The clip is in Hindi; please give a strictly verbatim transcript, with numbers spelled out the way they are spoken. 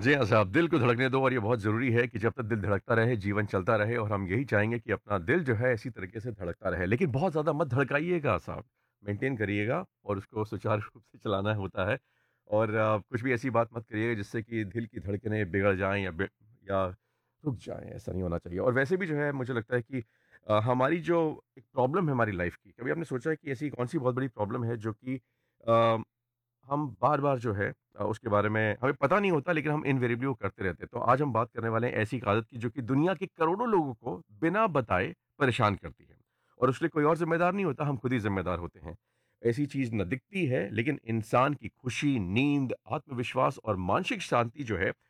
जी हाँ साहब, दिल को धड़कने दो और ये बहुत ज़रूरी है कि जब तक दिल धड़कता रहे, जीवन चलता रहे और हम यही चाहेंगे कि अपना दिल जो है इसी तरीके से धड़कता रहे। लेकिन बहुत ज़्यादा मत धड़काइएगा साहब, मेंटेन करिएगा और उसको सुचारू रूप से चलाना होता है। और अ, कुछ भी ऐसी बात मत करिएगा जिससे कि दिल की धड़कनें बिगड़ जाएँ या बि या रुक जाएँ, ऐसा नहीं होना चाहिए। और वैसे भी जो है मुझे लगता है कि अ, हमारी जो एक प्रॉब्लम है हमारी लाइफ़ की, कभी आपने सोचा है कि ऐसी कौन-सी बहुत बड़ी प्रॉब्लम है जो कि अ हम बार-बार जो है अ, उसके बारे में हमें पता नहीं होता लेकिन हम इन्वेरिएबली वो करते रहते हैं। तो आज हम बात करने वाले हैं ऐसी एक आदत की जो कि दुनिया के करोड़ों लोगों को बिना बताए परेशान करती है। और उसके लिए कोई और ज़िम्मेदार नहीं होता, हम खुद ही ज़िम्मेदार होते हैं। ऐसी चीज़ ना दिखती है लेकिन इंसान की खुशी, नींद, आत्मविश्वास और मानसिक शांति जो है